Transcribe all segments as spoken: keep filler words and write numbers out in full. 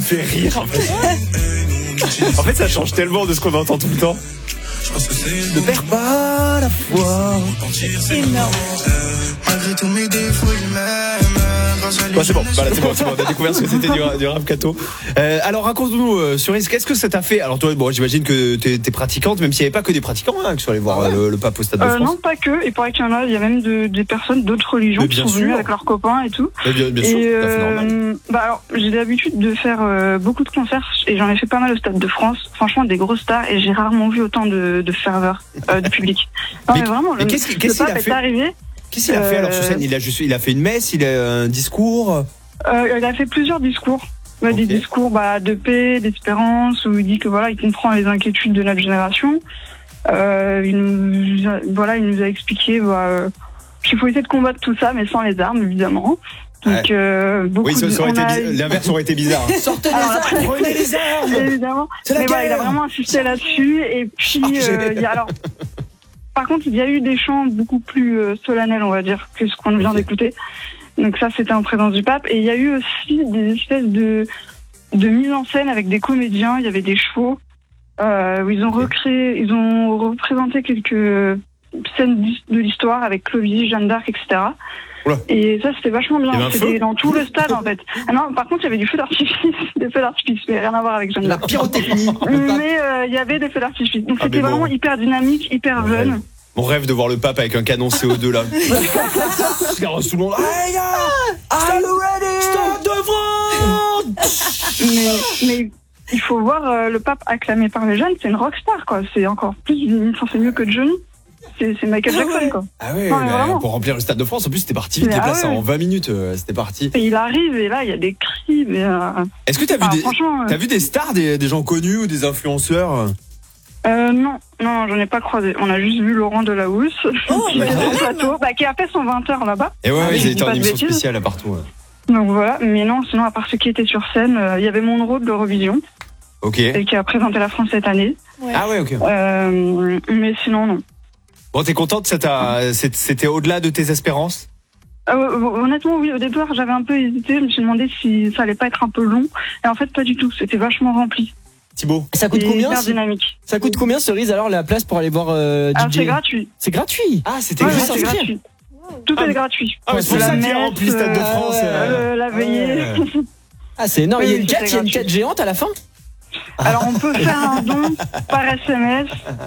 fait rire en fait. En fait, ça change tellement de ce qu'on entend tout le temps. Ne perds pas la foi. Énorme. Malgré tous mes défauts, il m'aime. Bon, c'est bon, voilà, c'est bon, c'est bon, on a découvert ce que c'était du, du rap Kato. Euh, alors raconte-nous, euh, Cerise, qu'est-ce que ça t'a fait? Alors toi, bon, j'imagine que t'es, t'es pratiquante, même s'il n'y avait pas que des pratiquants hein, qui sont allés voir euh, le, le pape au Stade de Euh, France. non, pas que. Il paraît qu'il y en a, il y a même de, des personnes d'autres religions Mais qui bien sont venues sûr. avec leurs copains et tout. Mais bien, bien sûr, et c'est tout à fait normal. euh, bah alors, j'ai l'habitude de faire euh, beaucoup de concerts et j'en ai fait pas mal au Stade de France. Franchement, des grosses stars et j'ai rarement vu autant de, de ferveur euh, du public. Non, Mais- mais, vraiment, mais le, qu'est-ce qu'il- le qu'est-ce qu'il pape a est fait arrivé. Qu'est-ce qu'il a fait alors sur scène? Il a juste, il a fait une messe, il a un discours. Euh, il a fait plusieurs discours. Bah, Ok. Des discours bah, de paix, d'espérance, où il dit que voilà, il comprend les inquiétudes de notre génération. Euh, il nous a, voilà, il nous a expliqué bah, euh, qu'il faut essayer de combattre tout ça, mais sans les armes, évidemment. Donc, Ouais. euh, beaucoup Oui, ça, ça aurait de, été on a- bizarre. L'inverse aurait été bizarre. hein. Sortez les Alors, armes, prenez les armes. évidemment. C'est la Mais voilà, il a guerre. vraiment insisté là-dessus. Et puis, Chargez. euh, il y a, alors, par contre, il y a eu des chants beaucoup plus euh, solennels, on va dire, que ce qu'on vient Ok. d'écouter. Donc ça, c'était en présence du pape. Et il y a eu aussi des espèces de, de mise en scène avec des comédiens. Il y avait des chevaux euh, où ils ont Ok. recréé, ils ont représenté quelques scènes d'his- de l'histoire avec Clovis, Jeanne d'Arc, et cetera. Oula. Et ça, c'était vachement Il y avait bien. un C'était feu dans tout le stade, en fait. Ah non, par contre, il y avait du feu d'artifice, des feux d'artifice, mais rien à voir avec Jeanne La d'Arc. pyrotechnie. Mais euh, il y avait des feux d'artifice. Donc Ah, c'était mais bon. vraiment hyper dynamique, hyper Mon fun. rêve. Mon rêve de voir le pape avec un canon C O deux là. Regarde tout le monde. Hey, gars, are you ready? Stade de France. Mais, mais il faut voir euh, le pape acclamé par les jeunes, c'est une rockstar, quoi. C'est encore plus, enfin, c'est mieux que Johnny. C'est, c'est Michael Jackson, quoi. Ah ouais, Non, mais bah, vraiment. pour remplir le Stade de France, en plus c'était parti vite, Mais les ah places ouais. en vingt minutes, euh, c'était parti. Et il arrive, et là, il y a des cris, mais. Euh, Est-ce que t'as vu, ah, des, franchement. euh, t'as vu des stars, des, des gens connus ou des influenceurs? Euh, non, non, j'en ai pas croisé. On a juste vu Laurent Delahousse, Oh, qui mais était quand au même. plateau, bah, qui a fait son vingt heures là-bas. Et ouais, Ah ouais, oui, ils je étaient dis en pas de émission bêtises. spéciale à partout. ouais. Donc voilà, mais non, sinon, à part ceux qui étaient sur scène, euh, il y avait Monroe de l'Eurovision, Ok. et qui a présenté la France cette année. Ouais. Ah ouais, ok. Euh, mais sinon, non. Bon, t'es contente, ça t'a, c'est- c'était au-delà de tes espérances? Euh, honnêtement, oui, au départ, j'avais un peu hésité. Je me suis demandé si ça allait pas être un peu long. Et en fait, pas du tout. C'était vachement rempli. Thibaut? Ça coûte Et combien hyper ce- dynamique. Ça coûte combien, Cerise, alors la place pour aller voir euh, Alors, D J? c'est gratuit. C'est gratuit. Ah, c'était Ouais, juste ouais, c'est inscrit. gratuit. Tout Ah, est mais- gratuit. Ah, mais c'est pour La ça qu'il a messe, rempli le Stade de euh, France. ouais, euh. Euh, la veillée. Ouais. Ah, c'est énorme. Oui, Il y a oui, une c'était quête, il y a une gratuit. quête géante à la fin. Alors, on peut faire un don par S M S.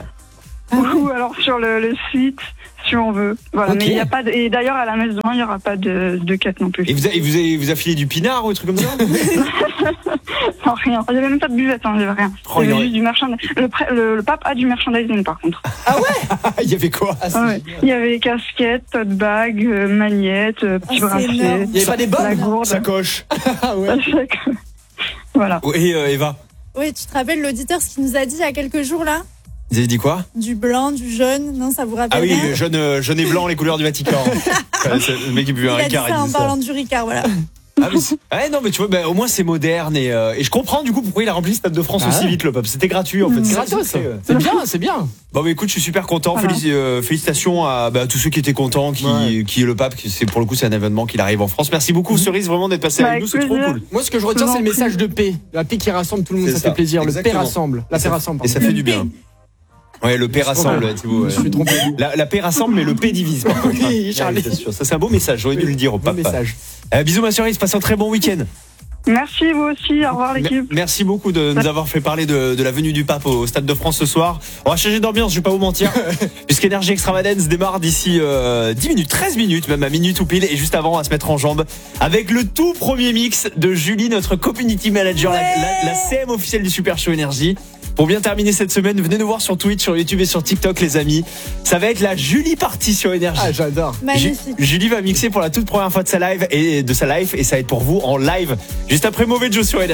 Ou alors sur le, le site, si on veut. Voilà. Ok. Mais il y a pas de, et d'ailleurs, à la messe demain, il n'y aura pas de, de quête non plus. Et vous, a, et vous, avez, vous a filé du pinard ou des trucs comme ça? Non, rien. Il n'y avait même pas de buvette, hein, il n'y avait rien. Oh, il y il avait aurait- juste du merchandising. Le, pré- le, le pape a du merchandising, par contre. Ah, il y avait quoi? Ah, c'est Ah ouais. génial. Il y avait casquette, tote bag, euh, magnette, euh, petit Ah, c'est bracelet, énorme. Il y avait pas des la bonnes. gourde. Sacoche. Ah ouais. Voilà. Et euh, Eva? Oui, tu te rappelles l'auditeur, ce qu'il nous a dit il y a quelques jours là? Vous avez dit quoi? Du blanc, du jaune, non, ça vous rappelle Ah oui, rien? le jaune, euh, jaune et blanc, les couleurs du Vatican. Euh, c'est le mec qui buvait Il un a dit Ricard, ça en disait ça. parlant du Ricard, voilà. Ah, mais c'est- ouais, non, mais tu vois, bah, au moins c'est moderne et, euh, et je comprends du coup pourquoi il a rempli le Stade de France Ah aussi ouais. vite, le peuple. C'était gratuit en fait. C'est C'est gratos. ça, c'est, euh, C'est bien, c'est bien. Bon, bah écoute, je suis super content. Voilà. Félici- euh, félicitations à bah, tous ceux qui étaient contents, qui, Ouais. qui est le pape. qui- C'est pour le coup, c'est un événement qu'il arrive en France. Merci beaucoup, Cerise, vraiment d'être passé Bah, avec nous. C'est avec trop plaisir. cool. Moi, ce que je retiens, Je c'est le vous en prie. message de paix. La paix qui rassemble tout le monde, C'est ça ça. fait plaisir. Le paix Exactement. rassemble. La paix rassemble. Et ça pardon. fait du bien. Ouais, le paix rassemble, Thibaut. ouais. Je suis trompé. La, la paix rassemble, mais le paix divise. par contre. Oui, Charlie. Ouais, c'est sûr. Ça, c'est un beau message. J'aurais dû le dire au Bon pape. message. Euh, bisous, ma Cerise. Passe un très bon week-end. Merci, vous aussi. Au revoir, l'équipe. Me- Merci beaucoup de nous avoir fait parler de, de la venue du pape au Stade de France ce soir. On va changer d'ambiance, je vais pas vous mentir. Puisqu'Energy Extravagance démarre d'ici euh, dix minutes, treize minutes, même à minute ou pile. Et juste avant, on va se mettre en jambe avec le tout premier mix de Julie, notre community manager, la, la, la C M officielle du Super Show Énergie. Pour bien terminer cette semaine, venez nous voir sur Twitch, sur YouTube et sur TikTok, les amis. Ça va être la Julie partie sur Énergie. Ah, j'adore. Magnifique. Ju- Julie va mixer pour la toute première fois de sa live et de sa live et ça va être pour vous en live juste après Mauvais Joe sur Énergie.